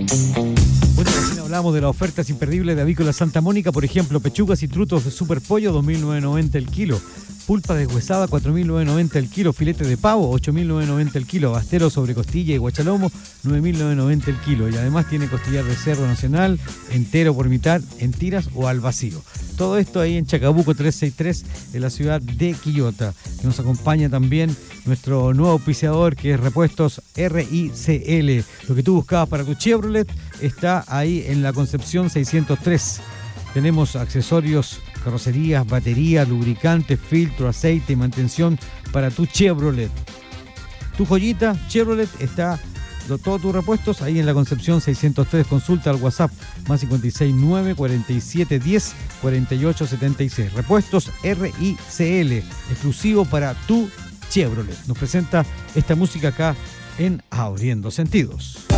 Bueno, recién hablamos de las ofertas imperdibles de Avícola Santa Mónica, por ejemplo, pechugas y trutos de super pollo, 2.990 el kilo. Pulpa deshuesada, 4.990 el kilo. Filete de pavo, 8.990 el kilo. Bastero sobre costilla y guachalomo, 9.990 el kilo. Y además tiene costillar de cerdo nacional, entero por mitad, en tiras o al vacío. Todo esto ahí en Chacabuco 363, en la ciudad de Quillota. Que nos acompaña también nuestro nuevo auspiciador, que es Repuestos RICL. Lo que tú buscabas para tu Chevrolet está ahí en la Concepción 603. Tenemos accesorios, carrocerías, baterías, lubricantes, filtro, aceite y mantención para tu Chevrolet. Tu joyita Chevrolet está, todos tus repuestos ahí en la Concepción 603. Consulta al WhatsApp más 569 47 10 48 76. Repuestos RICL, exclusivo para tu Chevrolet. Nos presenta esta música acá en Abriendo Sentidos.